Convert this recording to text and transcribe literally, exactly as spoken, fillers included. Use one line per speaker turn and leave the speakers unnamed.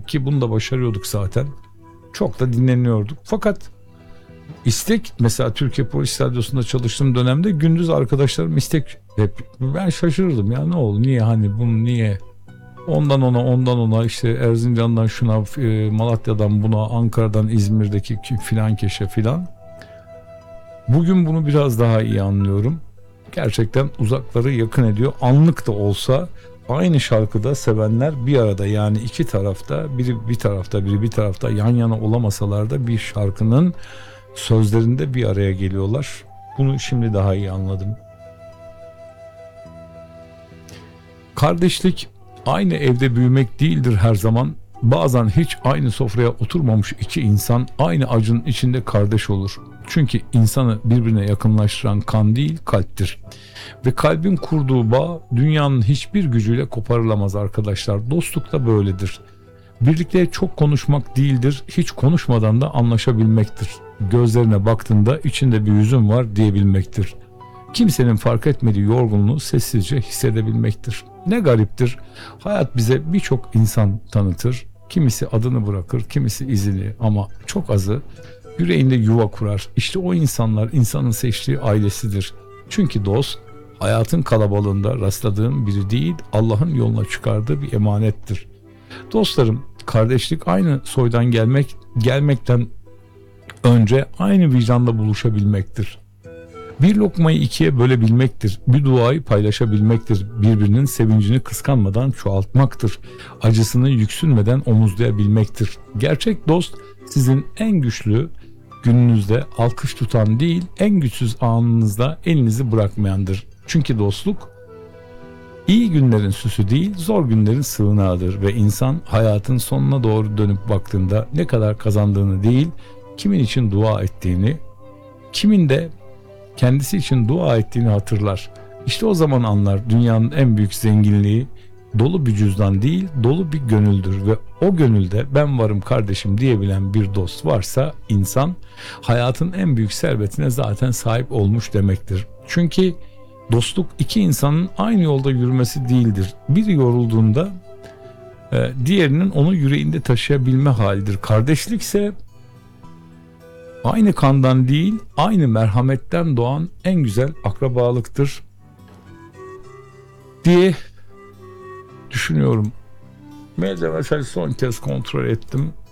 ki bunu da başarıyorduk zaten. Çok da dinleniyorduk. Fakat istek, mesela Türkiye Polis Radyosu'nda çalıştığım dönemde gündüz arkadaşlarım istek hep, ben şaşırdım ya, ne oldu, niye, hani bunu niye ondan ona ondan ona işte Erzincan'dan şuna, Malatya'dan buna, Ankara'dan İzmir'deki filan keşe filan. Bugün bunu biraz daha iyi anlıyorum. Gerçekten uzakları yakın ediyor. Anlık da olsa aynı şarkıda sevenler bir arada, yani iki tarafta, biri bir tarafta biri bir tarafta yan yana olamasalar da bir şarkının sözlerinde bir araya geliyorlar. Bunu şimdi daha iyi anladım. Kardeşlik aynı evde büyümek değildir her zaman. Bazen hiç aynı sofraya oturmamış iki insan aynı acının içinde kardeş olur. Çünkü insanı birbirine yakınlaştıran kan değil, kalptir. Ve kalbin kurduğu bağ dünyanın hiçbir gücüyle koparılamaz arkadaşlar. Dostluk da böyledir. Birlikte çok konuşmak değildir, hiç konuşmadan da anlaşabilmektir. Gözlerine baktığında içinde bir yüzüm var diyebilmektir. Kimsenin fark etmediği yorgunluğu sessizce hissedebilmektir. Ne gariptir, hayat bize birçok insan tanıtır. Kimisi adını bırakır, kimisi izini, ama çok azı yüreğinde yuva kurar. İşte o insanlar insanın seçtiği ailesidir. Çünkü dost, hayatın kalabalığında rastladığın biri değil, Allah'ın yoluna çıkardığı bir emanettir. Dostlarım, kardeşlik aynı soydan gelmek gelmekten önce aynı vicdanla buluşabilmektir. Bir lokmayı ikiye bölebilmektir, bir duayı paylaşabilmektir, birbirinin sevincini kıskanmadan çoğaltmaktır, acısını yüksünmeden omuzlayabilmektir. Gerçek dost sizin en güçlü gününüzde alkış tutan değil, en güçsüz anınızda elinizi bırakmayandır. Çünkü dostluk iyi günlerin süsü değil, zor günlerin sığınağıdır ve insan hayatın sonuna doğru dönüp baktığında ne kadar kazandığını değil, kimin için dua ettiğini, kimin de kendisi için dua ettiğini hatırlar. İşte o zaman anlar dünyanın en büyük zenginliği dolu bir cüzdan değil, dolu bir gönüldür ve o gönülde ben varım kardeşim diyebilen bir dost varsa insan hayatın en büyük servetine zaten sahip olmuş demektir. Çünkü dostluk iki insanın aynı yolda yürümesi değildir. Biri yorulduğunda diğerinin onu yüreğinde taşıyabilme halidir. Kardeşlik ise aynı kandan değil, aynı merhametten doğan en güzel akrabalıktır diye düşünüyorum. Malzemesel son kez kontrol ettim.